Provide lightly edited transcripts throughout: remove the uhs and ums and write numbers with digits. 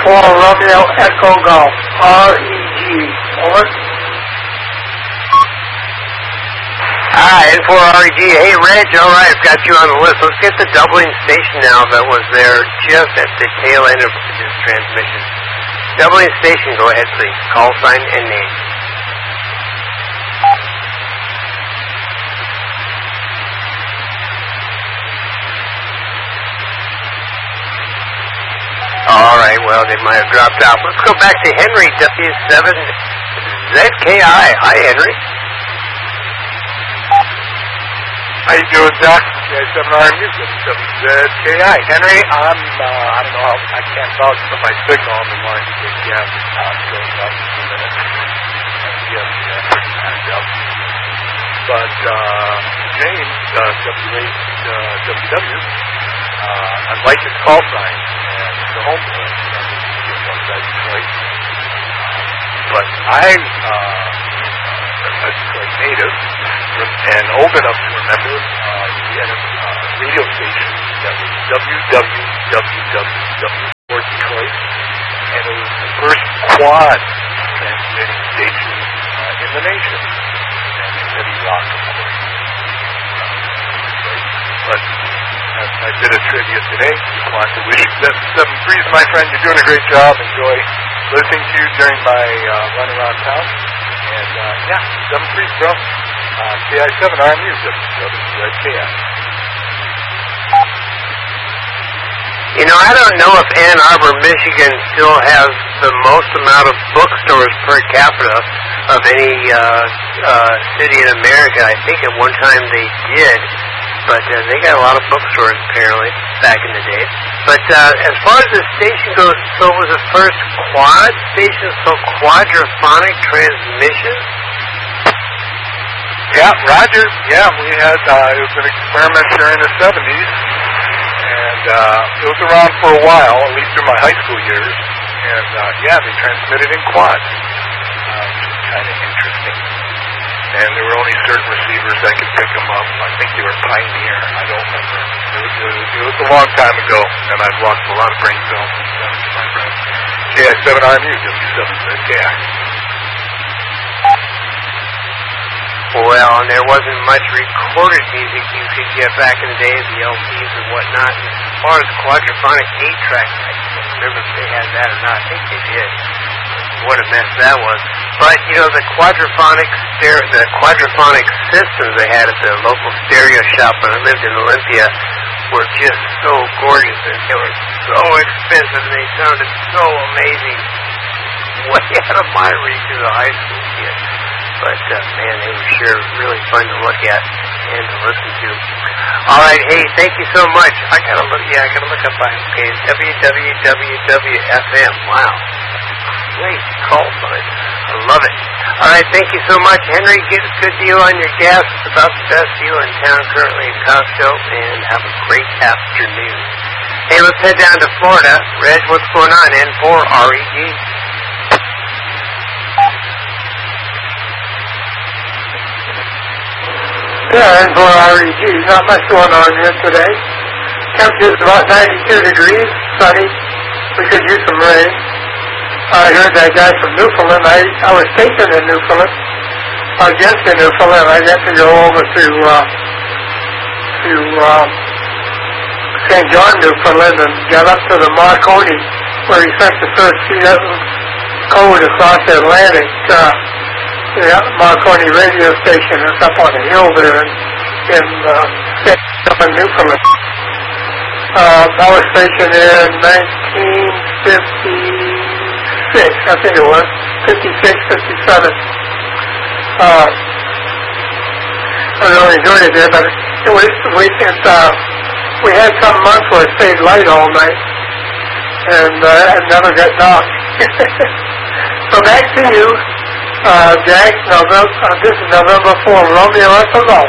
4 Romeo Echo Golf, REG. Over. Hi, N4REG. Hey, Reg, all right, I've got you on the list. Let's get the doubling station now that was there just at the tail end of this transmission. Doubling station, go ahead, please. Call sign and name. All right, well, they might have dropped out. Let's go back to Henry, W7ZKI. Hi, Henry. How you doing, Doc? J7RMU, WZKI. Henry, I don't know how, I can't vouch for my signal on the line. Gas goes up in a minute. Yes, back up. But, James, WW, I'd like his call sign and the home point. But I'm a Detroit native and old enough to remember we had a radio station that was WWWW for Detroit, and it was the first quad transmitting station in the nation. And heavy rock, of course. But I did a trivia today. Just want to wish you 7-3s, my friend. You're doing a great job. Enjoy listening to you during my run around town. And, 7-3s, bro. KI7RMU, WZKI. You know, I don't know if Ann Arbor, Michigan still has the most amount of bookstores per capita of any city in America. I think at one time they did, but they got a lot of bookstores apparently back in the day. But as far as the station goes, so it was the first quad station, so quadraphonic transmission? Yeah, Roger. Yeah, we had, it was an experiment during the 70s. And it was around for a while, at least through my high school years. And, they transmitted in quad, which is kind of interesting. And there were only certain receivers that could pick them up. I think they were Pioneer. I don't remember. It was a long time ago, and I've lost a lot of brain cells since then, my friend. KI7RMU, W7ZKI. Well, and there wasn't much recorded music you could get back in the day, the LPs and whatnot. As far as quadraphonic 8-track, I don't remember if they had that or not. I think they did. What a mess that was. But, you know, the quadraphonic systems they had at the local stereo shop when I lived in Olympia were just so gorgeous, and they were so expensive, and they sounded so amazing. Way out of my reach as a high school kid. But, man, they were sure really fun to look at and to listen to. All right, hey, thank you so much. I gotta look up my page. WWWFM. Wow. Great call sign. I love it. All right, thank you so much, Henry. Get a good deal on your gas. It's about the best deal in town currently in Costco, and have a great afternoon. Hey, let's head down to Florida. Reg, what's going on? N4REG. Yeah, N4REG. Not much going on here today. Temperature is about 92 degrees, sunny. We could use some rain. I heard that guy from Newfoundland. I was stationed in Newfoundland. Against in Newfoundland. I got to go over to St. John, Newfoundland, and got up to the Marconi, where he sent the first code across the Atlantic. The Marconi radio station is up on the hill there in Newfoundland. I was stationed in 1956, I think it was, 56, 57. I really enjoyed it there, but we had some months where it stayed light all night, and it never got dark. So back to you. Jack, this is November 4, Romeo Echo Golf.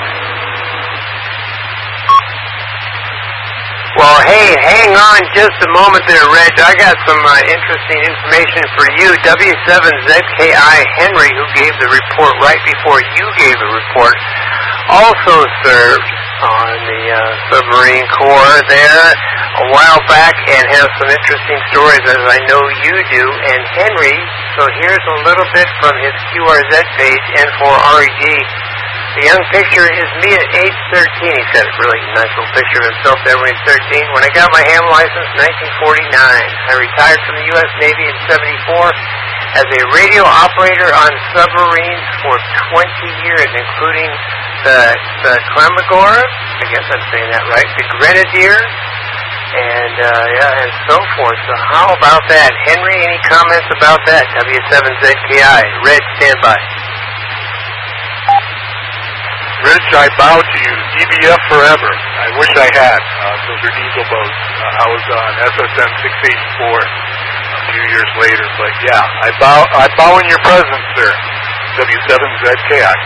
Well, hey, hang on just a moment there, Reg. I got some interesting information for you. W7ZKI Henry, who gave the report right before you gave the report, also served on the submarine corps there a while back and has some interesting stories, as I know you do. And Henry, so here's a little bit from his QRZ page, N4REG. The young picture is me at age 13. He's got a really nice little picture of himself there when he's 13. When I got my ham license in 1949, I retired from the U.S. Navy in 74 as a radio operator on submarines for 20 years, including the Clemagora, I guess I'm saying that right, the Grenadier, and and so forth. So how about that? Henry, any comments about that? W7ZKI. Reg, stand by. Rich, I bow to you. EBF forever. I wish I had. Those are diesel boats. I was on SSN 684 a few years later. But yeah, I bow in your presence, sir. W7ZKI.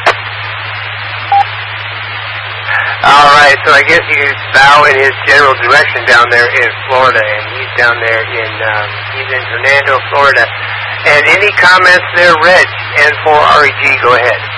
All right, so I guess you could bow in his general direction down there in Florida, and he's down there he's in Hernando, Florida. And any comments there, Reg, N4REG, go ahead.